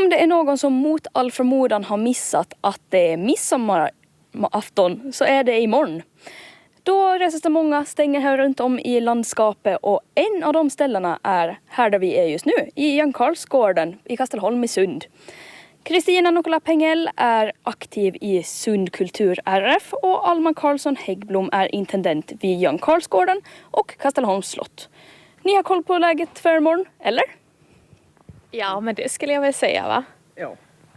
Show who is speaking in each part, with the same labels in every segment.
Speaker 1: Om det är någon som mot all förmodan har missat att det är midsommarafton så är det imorgon. Då reses det många stänger här runt om i landskapet och en av de ställena är här där vi är just nu, i Jan Karlsgården i Kastelholm i Sund. Kristina Nokula Pengell är aktiv i Sund Kultur RF och Alma Karlsson Häggblom är intendent vid Jan Karlsgården och Kastelholms slott. Ni har koll på läget för imorgon, eller?
Speaker 2: Ja, men det skulle jag väl säga, va?
Speaker 3: Ja.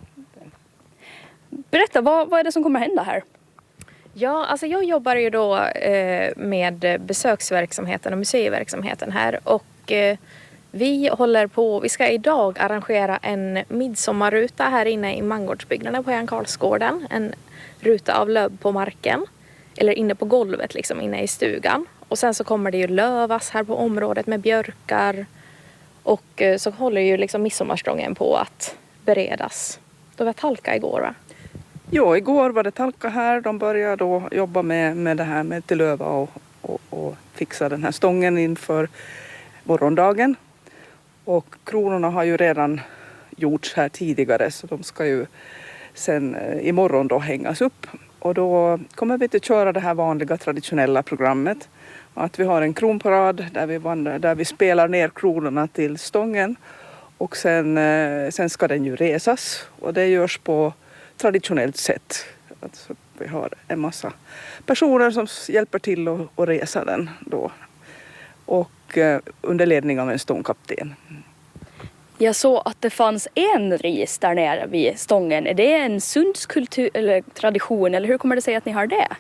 Speaker 1: Berätta, vad är det som kommer hända här?
Speaker 2: Ja, alltså jag jobbar ju då med besöksverksamheten och museiverksamheten här och vi ska idag arrangera en midsommarruta här inne i mangårdsbyggnaden på Jan Karlsgården. En ruta av löv på marken, eller inne på golvet liksom inne i stugan. Och sen så kommer det ju lövas här på området med björkar och så håller ju liksom midsommarstången på att beredas. Det var talka igår, va?
Speaker 3: Ja, igår var det talka här. De började då jobba med det här med löva och fixa den här stången inför morgondagen. Och kronorna har ju redan gjorts här tidigare så de ska ju sen imorgon då hängas upp. Och då kommer vi att köra det här vanliga traditionella programmet. Att vi har en kronparad där vi spelar ner kronorna till stången. Och sen ska den ju resas och det görs på traditionellt sätt. Alltså, vi har en massa personer som hjälper till att resa den då. Och under ledning av en stångkapten.
Speaker 1: Jag såg att det fanns en ris där nere vid stången. Är det en Sunds kultur eller tradition eller hur kommer det sig att ni har det?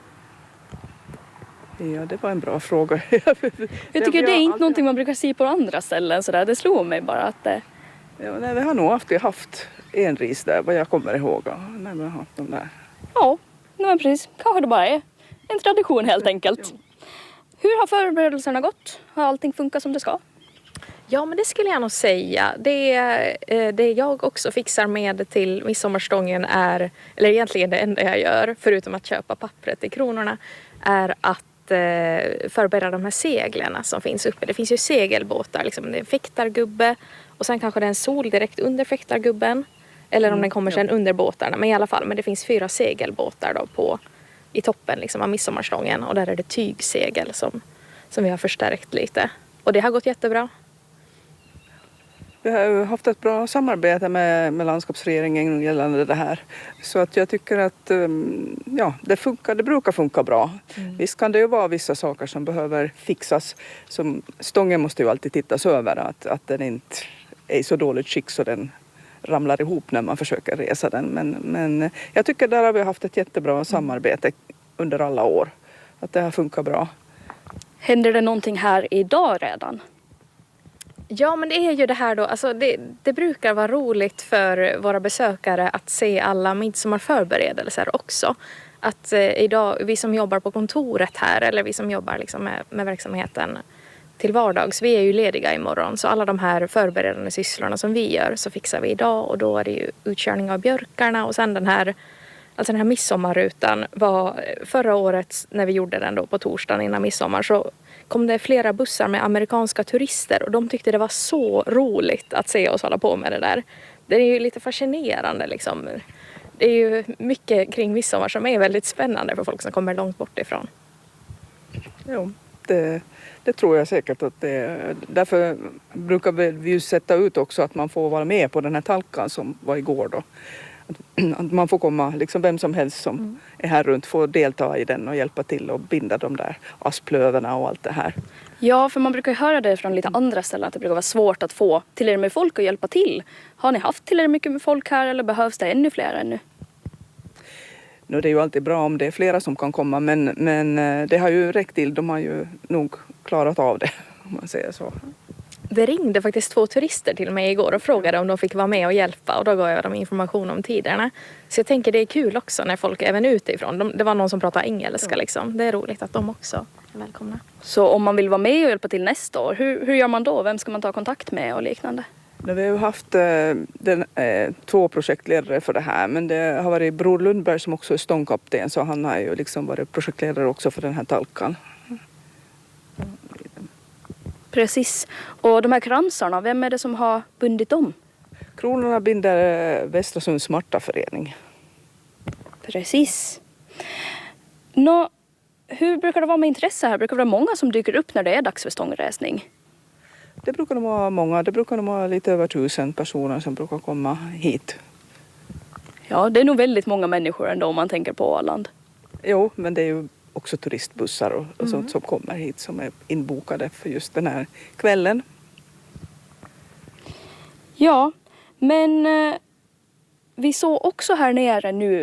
Speaker 3: Ja, det var en bra fråga.
Speaker 1: Jag tycker det är inte någonting man brukar se på andra ställen så där. Det slår mig bara att det...
Speaker 3: Ja, nej, vi har nog haft en ris där, vad jag kommer ihåg. Nej, vi har haft dem där.
Speaker 1: Ja, men precis. Kanske det bara är en tradition helt enkelt. Hur har förberedelserna gått? Har allting funkat som det ska?
Speaker 2: Ja, men det skulle jag nog säga. Det jag också fixar med till midsommarstången är, eller egentligen det enda jag gör, förutom att köpa pappret i kronorna, är att förbereda de här seglarna som finns uppe. Det finns ju segelbåtar, liksom det är en fäktargubbe och sen kanske det är en sol direkt under fäktargubben. Eller om den kommer sen under båtarna, men i alla fall. Men det finns 4 segelbåtar då i toppen liksom av midsommarstången och där är det tygsegel som vi har förstärkt lite. Och det har gått jättebra.
Speaker 3: Vi har haft ett bra samarbete med landskapsregeringen gällande det här. Så att jag tycker att det brukar funka bra. Visst kan det ju vara vissa saker som behöver fixas. Som stången måste ju alltid tittas över att den inte är i så dåligt skick så den ramlar ihop när man försöker resa den. Men jag tycker där har vi haft ett jättebra samarbete under alla år. Att det har funkat bra.
Speaker 1: Händer det någonting här idag redan?
Speaker 2: Ja, men det är ju det här då, alltså det brukar vara roligt för våra besökare att se alla midsommarförberedelser också. Att idag, vi som jobbar på kontoret här eller vi som jobbar liksom med verksamheten till vardags, vi är ju lediga imorgon. Så alla de här förberedande sysslorna som vi gör så fixar vi idag och då är det ju utkörning av björkarna och sen den här midsommarrutan var förra året när vi gjorde den då på torsdagen innan midsommar så kom det flera bussar med amerikanska turister och de tyckte det var så roligt att se oss hålla på med det där. Det är ju lite fascinerande liksom. Det är ju mycket kring midsommar som är väldigt spännande för folk som kommer långt bort ifrån.
Speaker 3: Jo, det tror jag säkert att det är. Därför brukar vi ju sätta ut också att man får vara med på den här talkan som var igår då. Att man får komma, liksom vem som helst som är här runt får delta i den och hjälpa till och binda de där asplöverna och allt det här.
Speaker 1: Ja, för man brukar ju höra det från lite andra ställen att det brukar vara svårt att få till er med folk att hjälpa till. Har ni haft till er mycket med folk här eller behövs det ännu fler ännu?
Speaker 3: Nu, det är ju alltid bra om det är flera som kan komma men det har ju räckt till. De har ju nog klarat av det om man säger så.
Speaker 2: Det ringde faktiskt 2 turister till mig igår och frågade om de fick vara med och hjälpa och då gav jag dem information om tiderna. Så jag tänker det är kul också när folk även utifrån. Det var någon som pratade engelska liksom. Det är roligt att de också är välkomna.
Speaker 1: Så om man vill vara med och hjälpa till nästa år, hur gör man då? Vem ska man ta kontakt med och liknande?
Speaker 3: Vi har ju haft 2 projektledare för det här men det har varit Bror Lundberg som också är stångkapten så han har ju liksom varit projektledare också för den här talkan.
Speaker 1: Precis. Och de här kransarna, vem är det som har bundit dem?
Speaker 3: Kronorna binder Västra Sunds Martaförening.
Speaker 1: Precis. Hur brukar det vara med intresse här? Brukar det vara många som dyker upp när det är dags för stångräsning?
Speaker 3: Det brukar nog vara många. Det brukar nog vara lite över 1000 personer som brukar komma hit.
Speaker 1: Ja, det är nog väldigt många människor ändå om man tänker på Åland.
Speaker 3: Jo, men det är ju också turistbussar och sånt som kommer hit som är inbokade för just den här kvällen.
Speaker 1: Ja, men vi såg också här nere nu